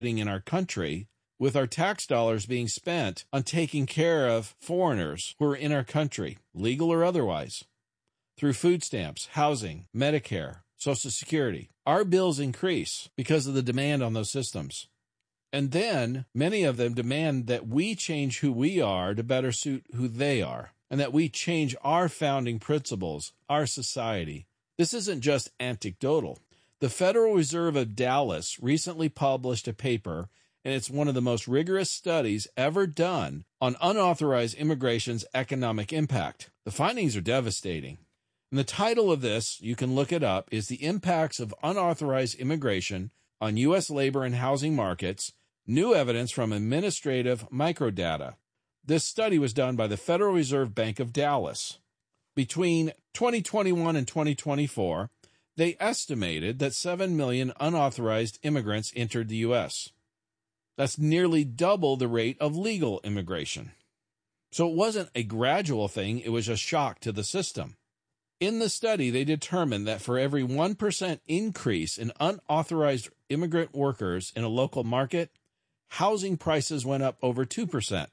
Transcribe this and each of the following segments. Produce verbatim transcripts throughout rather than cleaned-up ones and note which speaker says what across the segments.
Speaker 1: in our country, with our tax dollars being spent on taking care of foreigners who are in our country, legal or otherwise, through food stamps, housing, Medicare, Social Security. Our bills increase because of the demand on those systems. And then many of them demand that we change who we are to better suit who they are, and that we change our founding principles, our society. This isn't just anecdotal. The Federal Reserve of Dallas recently published a paper, and it's one of the most rigorous studies ever done on unauthorized immigration's economic impact. The findings are devastating. And the title of this, you can look it up, is The Impacts of Unauthorized Immigration on U S Labor and Housing Markets, New Evidence from Administrative Microdata. This study was done by the Federal Reserve Bank of Dallas. Between twenty twenty-one and twenty twenty-four, they estimated that seven million unauthorized immigrants entered the U S. That's nearly double the rate of legal immigration. So it wasn't a gradual thing, it was a shock to the system. In the study, they determined that for every one percent increase in unauthorized immigrant workers in a local market, housing prices went up over two percent,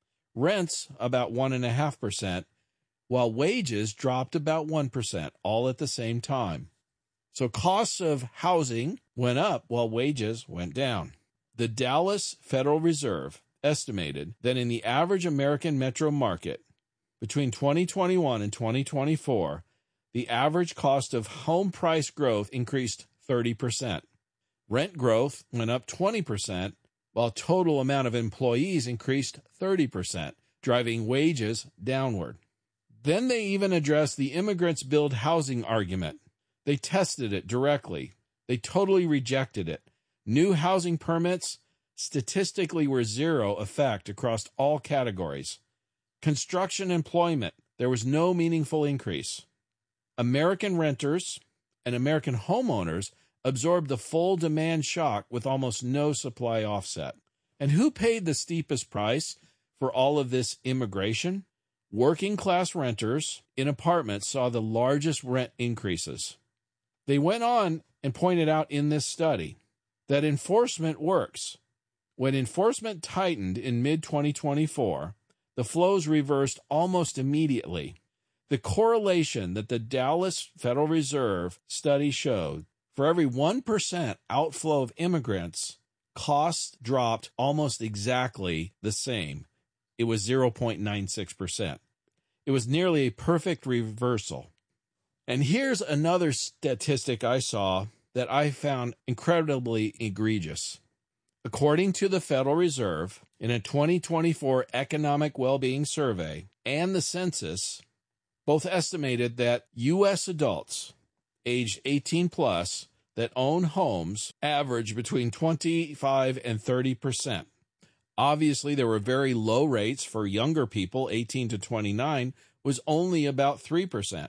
Speaker 1: rents about one point five percent, while wages dropped about one percent, all at the same time. So costs of housing went up while wages went down. The Dallas Federal Reserve estimated that in the average American metro market, between twenty twenty-one and twenty twenty-four, the average cost of home price growth increased thirty percent. Rent growth went up twenty percent, while total amount of employees increased thirty percent, driving wages downward. Then they even addressed the immigrants build housing argument. They tested it directly. They totally rejected it. New housing permits statistically were zero effect across all categories. Construction employment, there was no meaningful increase. American renters and American homeowners absorbed the full demand shock with almost no supply offset. And who paid the steepest price for all of this immigration? Working-class renters in apartments saw the largest rent increases. They went on and pointed out in this study that enforcement works. When enforcement tightened in mid twenty twenty-four, the flows reversed almost immediately. The correlation that the Dallas Federal Reserve study showed, for every one percent outflow of immigrants, costs dropped almost exactly the same. It was zero point nine six percent. It was nearly a perfect reversal. And here's another statistic I saw that I found incredibly egregious. According to the Federal Reserve, in a twenty twenty-four Economic Well-Being Survey and the census, both estimated that U S adults aged eighteen plus that own homes average between twenty-five and thirty percent. Obviously, there were very low rates for younger people. eighteen to twenty-nine was only about three percent.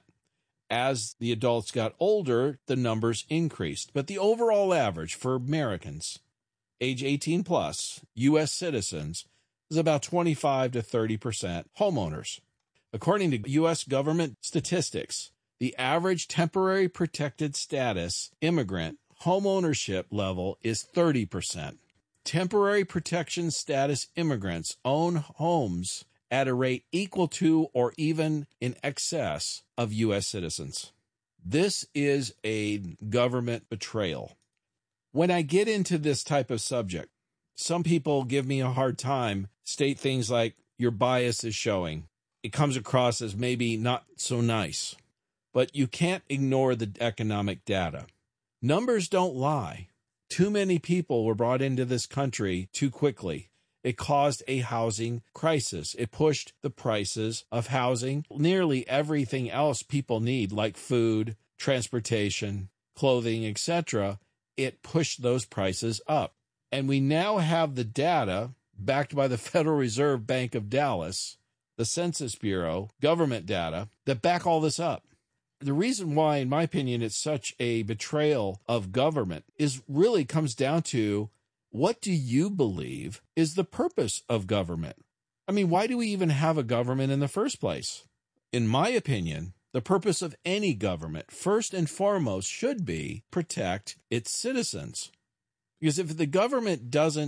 Speaker 1: As the adults got older, the numbers increased. But the overall average for Americans, age eighteen plus, U S citizens, is about twenty-five to thirty percent homeowners. According to U S government statistics, the average temporary protected status immigrant homeownership level is thirty percent. Temporary protection status immigrants own homes at a rate equal to or even in excess of U S citizens. This is a government betrayal. When I get into this type of subject, some people give me a hard time, state things like, your bias is showing. It comes across as maybe not so nice. But you can't ignore the economic data. Numbers don't lie. Too many people were brought into this country too quickly. It caused a housing crisis. It pushed the prices of housing, nearly everything else people need, like food, transportation, clothing, et cetera. It pushed those prices up. And we now have the data backed by the Federal Reserve Bank of Dallas, the Census Bureau, government data that back all this up. The reason why, in my opinion, it's such a betrayal of government is really comes down to, what do you believe is the purpose of government? I mean, why do we even have a government in the first place? In my opinion, the purpose of any government, first and foremost, should be protect its citizens. Because if the government doesn't